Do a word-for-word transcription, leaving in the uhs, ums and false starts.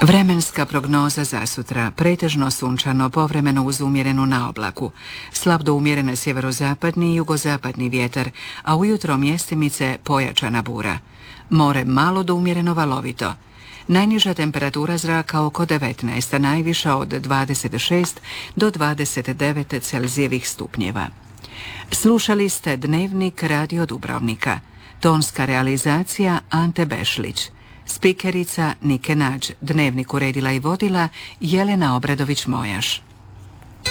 Vremenska prognoza za sutra. Pretežno sunčano, povremeno uz umjerenu naoblaku. Slab do umjerene sjeverozapadni i jugozapadni vjetar, a ujutro mjestimice pojačana bura. More malo do umjereno valovito. Najniža temperatura zraka oko devetnaest, a najviša od dvadeset šest do dvadeset devet Celzijevih stupnjeva. Slušali ste Dnevnik Radio Dubrovnika. Tonska realizacija Ante Bešlić. Spikerica Nike Nađ. Dnevnik uredila i vodila Jelena Obradović-Mojaš.